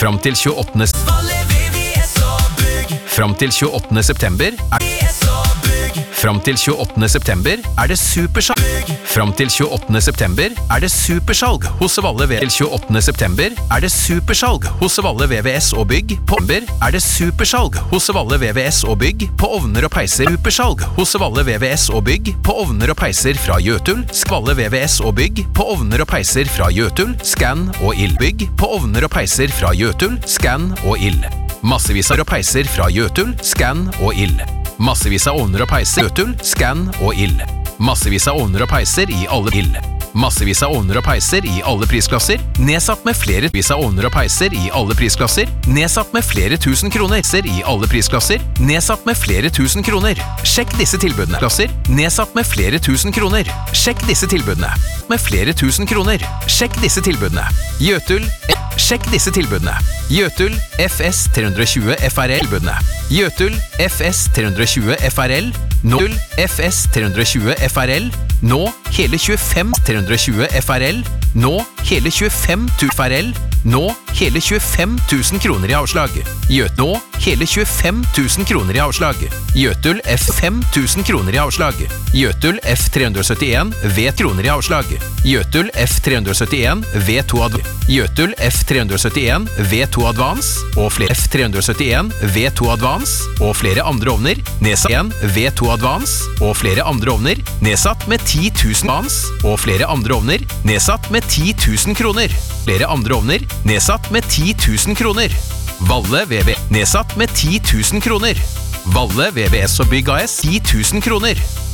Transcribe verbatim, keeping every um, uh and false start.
Fram til tjueåttende Fram til tjueåttende september er Fram til tjueåttende september er det supersalg. Fram til tjueåttende september er det supersalg hos Valle V V S. Til tjueåttende september er det supersalg hos Valle V V S og bygg. På Omber er det supersalg hos Valle V V S og bygg på ovner og peiser. Supersalg hos Valle V V S og bygg på ovner og peiser fra Jøtul. Valle V V S og bygg på ovner og peiser fra Jøtul. Scan og ild. Bygg på ovner og peiser fra Jøtul. Scan og ild. Massevis av peiser fra Jøtul. Scan og ild. Massevis av ovner og peiser, Jøtul, Scan og ild. Massevis av ovner og peiser i alle ild. Massevis av ovner og peiser i alle prisklasser. Nedsatt med flere vis av ovner og peiser i alle prisklasser. Nedsatt med flere tusen kroner. I alle prisklasser. Nedsatt med flere tusen kroner. Sjekk disse tilbudene. Klasser. Nedsatt med flere tusen kroner. Sjekk disse tilbudene. Med flere tusen kroner. Sjekk disse tilbudene. Jøtul. Sjekk disse tilbudene. Jøtul F S tre tjue F R L-tilbudene. Jøtul F S tre tjue F R L. Nå F S tre tjue F R L. Nå hele tjuefem tre tjue F R L. Nå hele tjuefem tusen F R L. Nå hele tjuefem tusen kroner i avslag. Jøt nå hele tjuefem tusen kroner i avslag. Jøtul F fem tusen kroner i avslag. Jøtul F tre syttien V kroner i avslag. Jøtul F tre syttien V to Adv. Jøtul F tre syttien V to Advance og flere F tre syttien V to Advance og flere andre ovner nedsatt igjen V to Advance og flere andre ovner nedsatt med ti tusen Advance og flere andre ovner nedsatt med ti tusen kroner. Flere andre ovner nedsatt med ti tusen kroner. Valle V V nedsatt med ti tusen kroner. Valle V V S og Bygg A S ti tusen kroner.